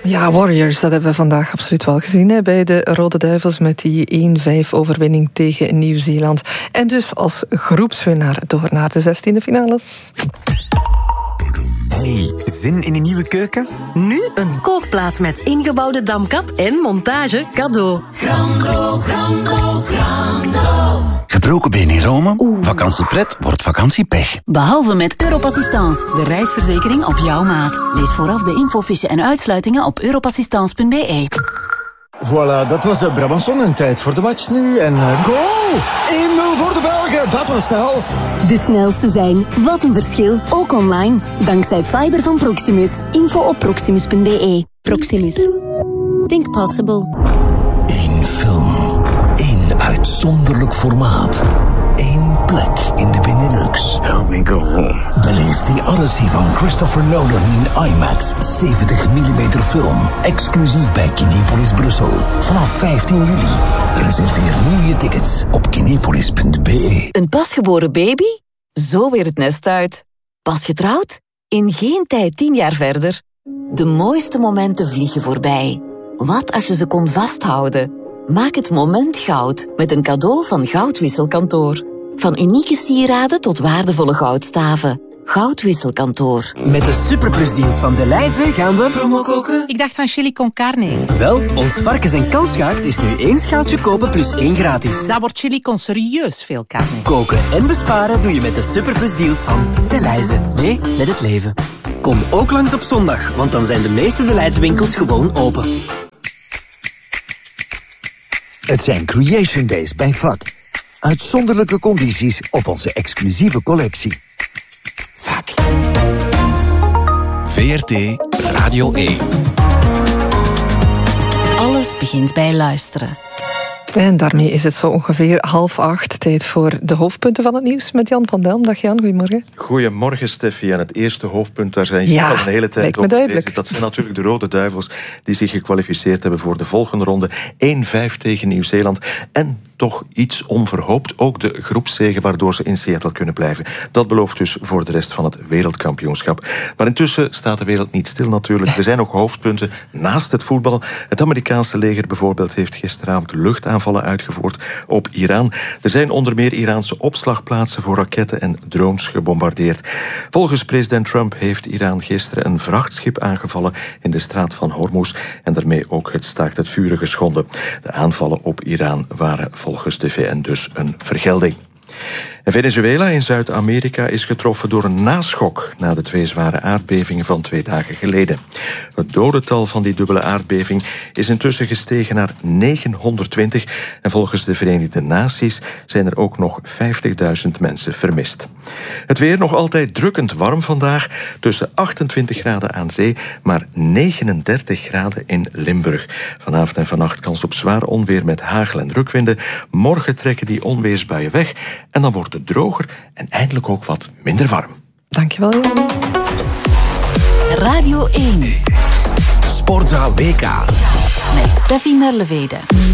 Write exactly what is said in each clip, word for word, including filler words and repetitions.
Ja, Warriors, dat hebben we vandaag absoluut wel gezien hè, bij de Rode Duivels met die één vijf overwinning tegen Nieuw-Zeeland. En dus als groepswinnaar door naar de zestiende finales. Hey, zin in een nieuwe keuken? Nu een kookplaat met ingebouwde damkap en montage cadeau. Grando, grando, grando. Gebroken been in Rome? Vakantiepret wordt vakantiepech. Behalve met Europassistance, de reisverzekering op jouw maat. Lees vooraf de infofiche en uitsluitingen op europassistance punt b e. Voilà, dat was de Brabançon en tijd voor de match nu. En uh, goal! één nul voor de Belgen, dat was snel. De snelste zijn, wat een verschil, ook online. Dankzij fiber van Proximus. Info op proximus punt b e. Proximus. Think possible. Eén film. Eén uitzonderlijk formaat. Eén plek in de Benelux. Help me go home. Beleef die Odyssey van Christopher Nolan in IMAX zeventig millimeter film. Exclusief bij Kinepolis Brussel. Vanaf vijftien juli. Reserveer nu je tickets op kinepolis punt b e. Een pasgeboren baby? Zo weer het nest uit. Pas getrouwd? In geen tijd tien jaar verder. De mooiste momenten vliegen voorbij. Wat als je ze kon vasthouden? Maak het moment goud met een cadeau van Goudwisselkantoor. Van unieke sieraden tot waardevolle goudstaven. Goudwisselkantoor. Met de superplusdienst van Delhaize gaan we promo koken. Ik dacht aan chili con carne. Wel, ons varkens- en kalfsgaard is nu één schaaltje kopen plus één gratis. Dat wordt chili con serieus veel carne. Koken en besparen doe je met de superplusdeals van Delhaize. Nee, met het leven. Kom ook langs op zondag, want dan zijn de meeste Delhaize winkels gewoon open. Het zijn Creation Days bij V A C. Uitzonderlijke condities op onze exclusieve collectie. V A C. V R T Radio één. Alles begint bij luisteren. En daarmee is het zo ongeveer half acht. Tijd voor de hoofdpunten van het nieuws met Jan van Delm. Dag Jan, goedemorgen. Goedemorgen Steffi. En het eerste hoofdpunt, daar zijn ja, al een hele tijd over bezig. Dat zijn natuurlijk de Rode Duivels die zich gekwalificeerd hebben voor de volgende ronde. één vijf tegen Nieuw-Zeeland. En toch iets onverhoopt, ook de groepszege waardoor ze in Seattle kunnen blijven. Dat belooft dus voor de rest van het wereldkampioenschap. Maar intussen staat de wereld niet stil natuurlijk. Er zijn ook hoofdpunten naast het voetbal. Het Amerikaanse leger bijvoorbeeld heeft gisteravond luchtaanvallen uitgevoerd op Iran. Er zijn onder meer Iraanse opslagplaatsen voor raketten en drones gebombardeerd. Volgens president Trump heeft Iran gisteren een vrachtschip aangevallen in de straat van Hormuz en daarmee ook het staakt het vuren geschonden. De aanvallen op Iran waren volgens de V N dus een vergelding. En Venezuela in Zuid-Amerika is getroffen door een naschok na de twee zware aardbevingen van twee dagen geleden. Het dodental van die dubbele aardbeving is intussen gestegen naar negenhonderdtwintig en volgens de Verenigde Naties zijn er ook nog vijftigduizend mensen vermist. Het weer nog altijd drukkend warm vandaag, tussen achtentwintig graden aan zee, maar negenendertig graden in Limburg. Vanavond en vannacht kans op zwaar onweer met hagel en rukwinden. Morgen trekken die onweersbuien weg en dan wordt het droger en eindelijk ook wat minder warm. Dankjewel, Jan. Radio één. Sportza W K. Met Steffi Merlevede.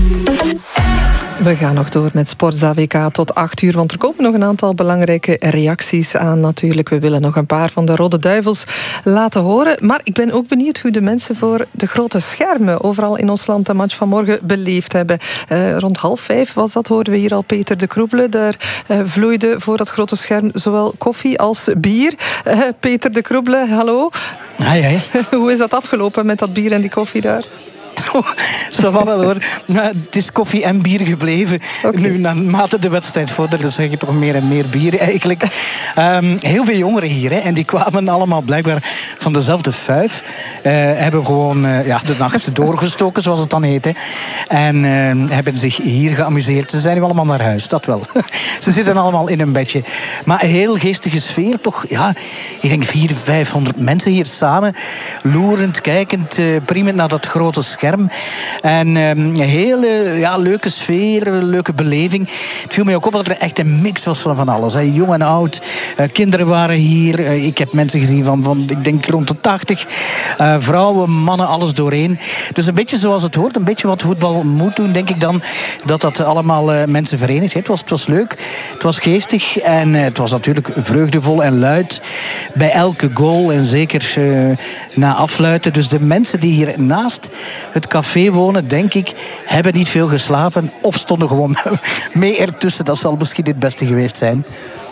We gaan nog door met Sportza W K tot acht uur, want er komen nog een aantal belangrijke reacties aan natuurlijk. We willen nog een paar van de Rode Duivels laten horen. Maar ik ben ook benieuwd hoe de mensen voor de grote schermen overal in ons land de match van morgen beleefd hebben. Uh, rond half vijf was dat, hoorden we hier al Peter de Kroebele. Daar uh, vloeide voor dat grote scherm zowel koffie als bier. Uh, Peter de Kroebele, hallo. Hi, hi. Hoe is dat afgelopen met dat bier en die koffie daar? Oh, zo van wel hoor. Maar het is koffie en bier gebleven. Okay. Nu, naarmate de wedstrijd vorderde, zeg je toch meer en meer bier eigenlijk. Um, heel veel jongeren hier, hè, en die kwamen allemaal blijkbaar van dezelfde fuif. Uh, hebben gewoon uh, ja, de nacht doorgestoken, zoals het dan heet. Hè. En uh, hebben zich hier geamuseerd. Ze zijn nu allemaal naar huis, dat wel. Ze zitten allemaal in een bedje. Maar een heel geestige sfeer, toch? Ja, ik denk vierhonderd, vijfhonderd mensen hier samen. Loerend, kijkend, uh, priemend naar dat grote scherm. warm. En um, een hele ja, leuke sfeer, een leuke beleving. Het viel mij ook op dat er echt een mix was van van alles. Hè. Jong en oud, uh, kinderen waren hier. Uh, ik heb mensen gezien van, van ik denk rond de tachtig. Uh, vrouwen, mannen, alles doorheen. Dus een beetje zoals het hoort, een beetje wat voetbal moet doen, denk ik dan. Dat dat allemaal uh, mensen verenigt. Het was, het was leuk, het was geestig en uh, het was natuurlijk vreugdevol en luid. Bij elke goal en zeker uh, na afluiten. Dus de mensen die hier naast het café wonen, denk ik, hebben niet veel geslapen of stonden gewoon mee ertussen. Dat zal misschien het beste geweest zijn.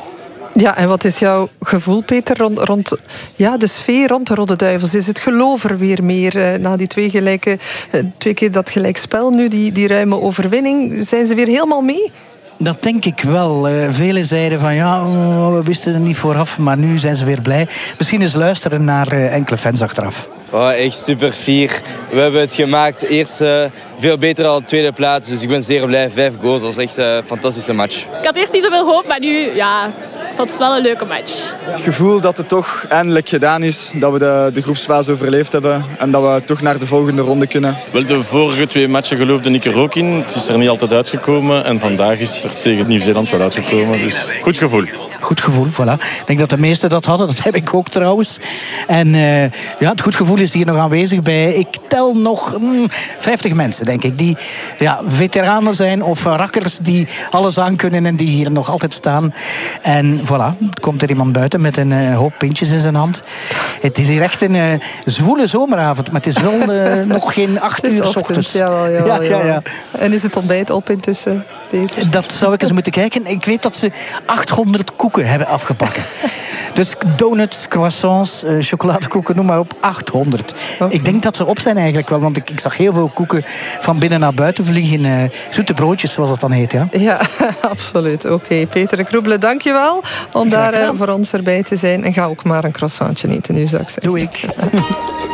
Ja, en wat is jouw gevoel, Peter, rond, rond ja, de sfeer rond de Rode Duivels? Is het geloof er weer meer uh, na die twee, gelijke, uh, twee keer dat gelijkspel nu, die, die ruime overwinning? Zijn ze weer helemaal mee? Dat denk ik wel. Uh, velen zeiden van ja, oh, we wisten het niet vooraf, maar nu zijn ze weer blij. Misschien eens luisteren naar uh, enkele fans achteraf. Oh, echt super fier. We hebben het gemaakt. Eerst uh, veel beter dan de tweede plaats. Dus ik ben zeer blij. Vijf goals. Dat was echt een fantastische match. Ik had eerst niet zoveel hoop, maar nu ja, ik vond het wel een leuke match. Het gevoel dat het toch eindelijk gedaan is. Dat we de, de groepsfase overleefd hebben. En dat we toch naar de volgende ronde kunnen. Wel, de vorige twee matchen geloofde ik er ook in. Het is er niet altijd uitgekomen. En vandaag is het er tegen Nieuw-Zeeland wel uitgekomen. Dus goed gevoel. Goed gevoel, voilà. Ik denk dat de meesten dat hadden. Dat heb ik ook trouwens. En uh, ja, het goed gevoel is hier nog aanwezig bij... Ik tel nog mm, vijftig mensen, denk ik. Die ja, veteranen zijn of rakkers die alles aan kunnen en die hier nog altijd staan. En voilà, komt er iemand buiten met een uh, hoop pintjes in zijn hand. Het is hier echt een uh, zwoele zomeravond. Maar het is wel uh, nog geen acht uur 's ochtends. Jawel, jawel, ja, ja, ja. En is het ontbijt op intussen, Peter? Dat zou ik eens moeten kijken. Ik weet dat ze achthonderd koeken hebben afgepakken. Dus donuts, croissants, uh, chocoladekoeken, noem maar op, achthonderd. Okay. Ik denk dat ze op zijn eigenlijk wel, want ik, ik zag heel veel koeken van binnen naar buiten vliegen. Uh, zoete broodjes, zoals dat dan heet, ja? Ja, absoluut. Oké, okay. Peter Kroebele, dank je wel om daar uh, voor ons erbij te zijn. En ga ook maar een croissantje eten nu, zou ik zeggen. Doe ik.